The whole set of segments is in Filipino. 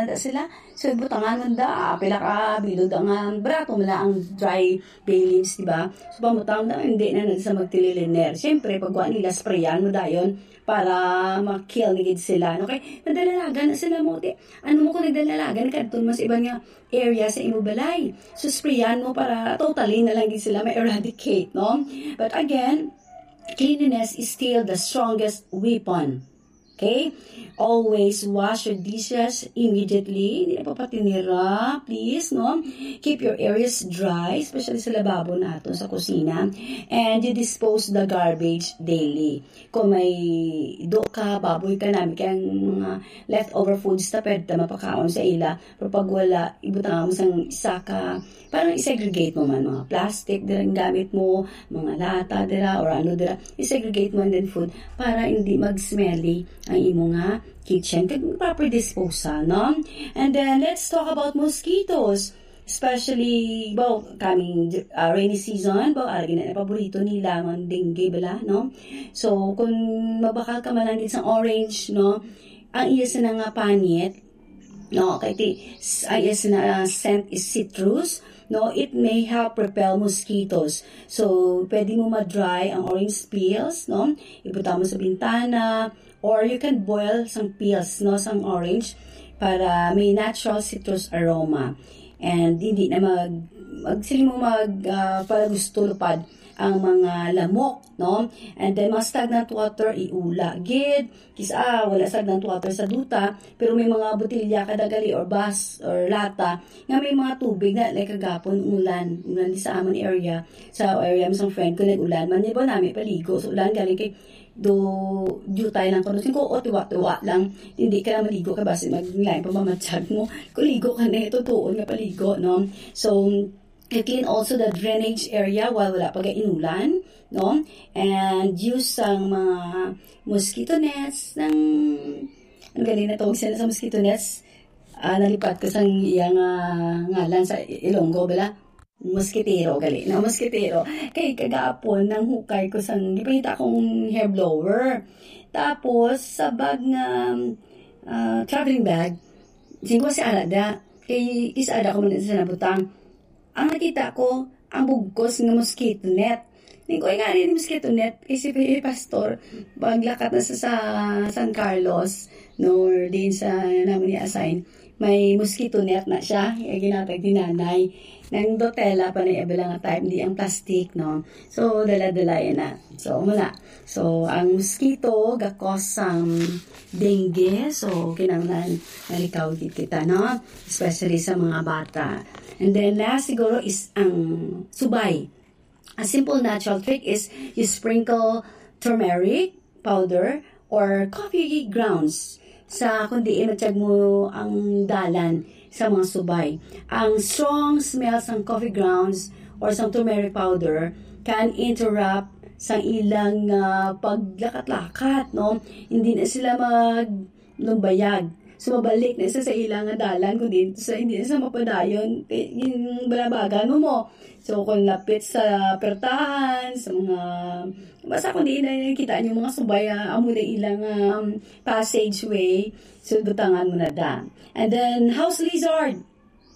na da sila. So, butangan mo da, pila ka, bilod ang brato, mala ang dry bay leaves, diba? So, pamutang na, hindi na sa magtililiner. Siyempre, pagwa nila, sprayan mo da yun para makill nigid sila. Okay? Nadalalagan na sila mo. Ano mo kung nagdalalagan, kadtun mas iba nga area sa imubalay. So, sprayan mo para totally na lang sila ma-eradicate, no? But again, cleanliness is still the strongest weapon. Okay? Always wash your dishes immediately. Hindi na papatinira, please, no? Keep your areas dry, especially sa lababo nato, sa kusina. And you dispose the garbage daily. Kung may ka, baboy ka namin, kaya mga leftover foods na pwede mapakaon sa ila. Pero pag wala, ibutang mo sang isa ka, parang isegregate mo man, mga plastic, dirang gamit mo, mga lata, dira, or ano, dira. Isegregate mo and then food para hindi mag-smelly ang imo nga kitchen. Proper disposal, no? And then, let's talk about mosquitoes. Especially, coming rainy season, aragin na paborito nila, ang dengue, bala, no? So, kung mabakal ka man lang din sa orange, no? Ang iyas na nga panit, no? Kaya iyas na scent is citrus, no? It may help repel mosquitoes. So, pwede mo ma-dry ang orange peels, no? Ibuta mo sa bintana, or you can boil some peels, no? Sang orange, para may natural citrus aroma. And hindi na para gusto lupad ang mga lamok, no? And then, mga stagnant water, iula. Gid, wala stagnant water sa duta, pero may mga botilya kadagali or bas or lata, nga may mga tubig na, like kagapon, ulan di sa amon area, sa area mo sa friend ko, nag-ulan, man, di ba namin paligo, so ulan galing kay tayo lang kuno ko tiwa lang, hindi ka na maligo ka base maglain pa mamatsyag mo, kuligo ka na, totoo nga paligo, no? So, you clean also the drainage area while wala pag inulan, no? And use ang mga mosquito nets ng ang galing na tawag sila sa mosquito nets, nalipat ko sang iyang ngalan sa Ilonggo, bala mosquitero, gali na mosquitero. Kay kagapon nang hukay ko sang gipita kong hair blower. Tapos sa bag na traveling bag, singko si Alada. Kay isada ko man sa nabutang. Ang nakita ko ang bugkos ng mosquito net. Ningko nga ni mosquito net kasi pastor paglakat na sa San Carlos nor din sa namin ni-assign, may mosquito net na siya, ginatag dinanay nang dotela pa na iba nga time, di ang plastic, no? So, dala-dala yan na. So, mula. So, ang mosquito, gakos ang dengue. So, kinanglan nalikaw kita, no? Especially sa mga bata. And then, last siguro is ang subay. A simple natural trick is you sprinkle turmeric powder or coffee grounds sa kundi matiyag mo ang dalan sa mga subay. Ang strong smells ng coffee grounds or sa turmeric powder can interrupt sa ilang paglakat-lakat, no? Hindi na sila lumbayag. So, mabalik na sa ilang dalan, kundi hindi na sa mapadayon, yung balabagan mo. So, kung lapit sa pertahan, sa mga, basta kung di na kita nyo mga subay, amo na ilang passageway, so, dutangan mo na da. And then, house lizard.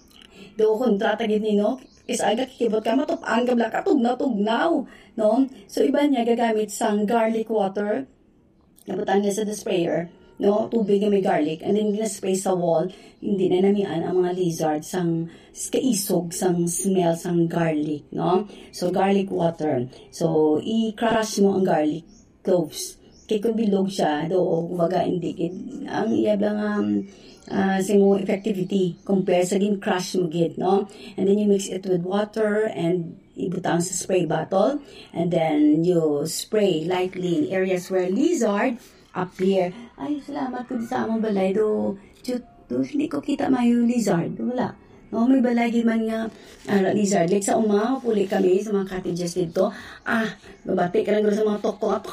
Do, kung tatagid nino, is agad kikibot ka, matupaan ka bla, tugnaw, no? So, iba niya gagamit sang garlic water, nabutan niya sa the sprayer, no, tubig na may garlic, and then gina-spray sa wall, hindi na namian ang mga lizard sang kaisog, sang smell, sang garlic, no? So, garlic water. So, i-crush mo ang garlic cloves. Kaya kung bilog siya, kumbaga, hindi. Ang iyablang mo effectivity compare sa crush mo gid, no? And then you mix it with water and ibutang sa spray bottle, and then you spray lightly in areas where lizard appear. Ay, salamat ko sa among balay do hindi ko kita mayo lizard, wala. No, may balay man nga lizard. Like sa puli kami sa mga cottages dito. Babati ka lang sa mga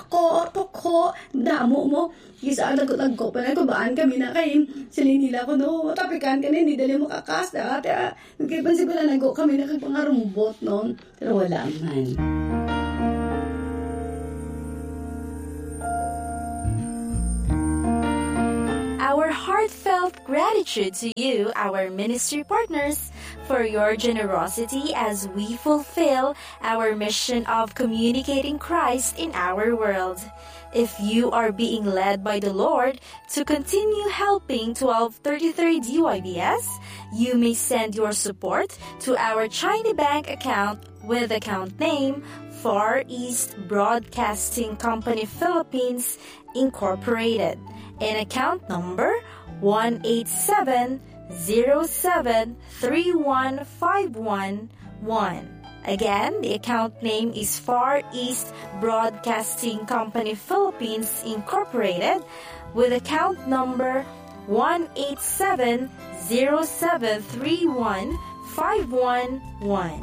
toko, damo mo. Isa lagot-lagot pa na baan kami na kayo. Silin nila ko, no, tapikan ka na, hindi dali mo kakas. Nagkipan si pala nago kami na kagpangarumbot, no. Pero wala man. Our heartfelt gratitude to you, our ministry partners, for your generosity as we fulfill our mission of communicating Christ in our world. If you are being led by the Lord to continue helping 1233 DYBS, you may send your support to our China Bank account with account name Far East Broadcasting Company Philippines Incorporated and account number 18707315111. Again, the account name is Far East Broadcasting Company Philippines Incorporated with account number 18707315111.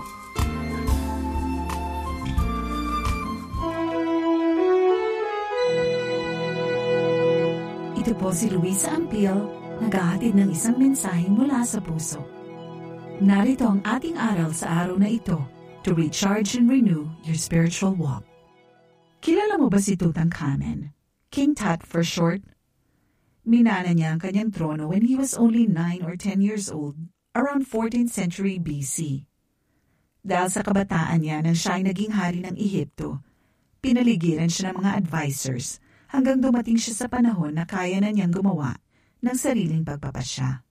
Ito po si Luisa Ampil, naghahatid ng isang mensahe mula sa puso. Narito ang ating aral sa araw na ito to recharge and renew your spiritual walk. Kilala mo ba si Tutankhamen? King Tut for short? Minana niya ang kanyang trono when he was only 9 or 10 years old, around 14th century BC. Dahil sa kabataan niya nang siya ay naging hari ng Ehipto, pinaligiran siya ng mga advisors hanggang dumating siya sa panahon na kaya na niyang gumawa ng sariling pagpapasya.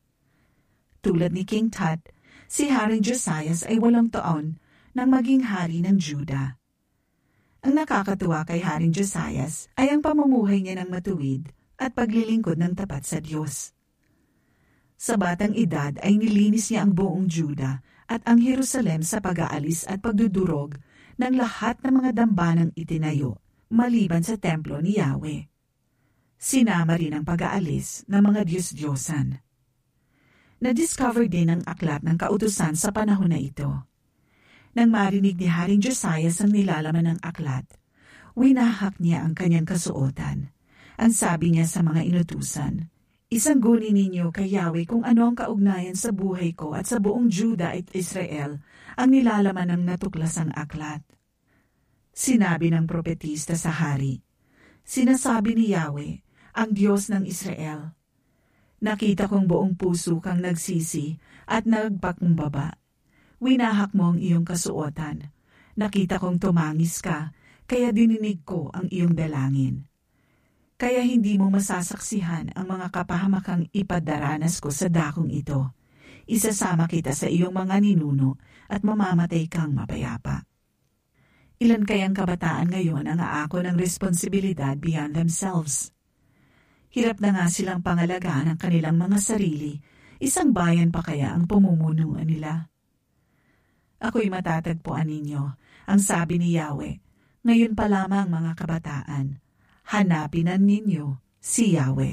Tulad ni King Tut, si Haring Josias ay 8 taon nang maging hari ng Juda. Ang nakakatuwa kay Haring Josias ay ang pamumuhay niya ng matuwid at paglilingkod ng tapat sa Diyos. Sa batang edad ay nilinis niya ang buong Juda at ang Jerusalem sa pag-aalis at pagdudurog ng lahat ng mga dambanang itinayo maliban sa templo ni Yahweh. Sinama rin ang pag-aalis ng mga Diyos-Diyosan. Na-discover din ang aklat ng kautusan sa panahon na ito. Nang marinig ni Haring Josias ang nilalaman ng aklat, winahak niya ang kanyang kasuotan. Ang sabi niya sa mga inutusan, "Isangguni ninyo kay Yahweh kung ano ang kaugnayan sa buhay ko at sa buong Juda at Israel ang nilalaman ng natuklasang aklat." Sinabi ng propetista sa hari, "Sinasabi ni Yahweh, ang Diyos ng Israel, nakita kong buong puso kang nagsisi at nagpakumbaba. Winahak mo ang iyong kasuotan. Nakita kong tumangis ka, kaya dininig ko ang iyong dalangin. Kaya hindi mo masasaksihan ang mga kapahamakang ipadaranas ko sa dakong ito. Isasama kita sa iyong mga ninuno at mamamatay kang mapayapa." Ilan kayang kabataan ngayon ang aako ng responsibilidad beyond themselves? Hirap na nga silang pangalagaan ang kanilang mga sarili, isang bayan pa kaya ang pamumunuan nila? Ako'y matatagpuan ninyo, ang sabi ni Yahweh, ngayon pa lamang mga kabataan, hanapin na ninyo si Yahweh.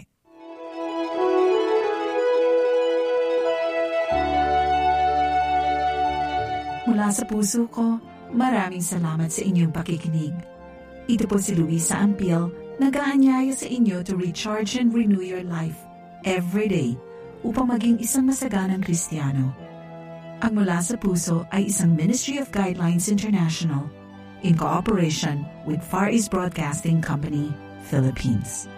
Mula sa puso ko, maraming salamat sa inyong pakikinig. Ito po si Luisa Ampil, nag-aanyaya sa inyo to recharge and renew your life every day upang maging isang masaganang Kristiyano. Ang Mula sa Puso ay isang Ministry of Guidelines International in cooperation with Far East Broadcasting Company, Philippines.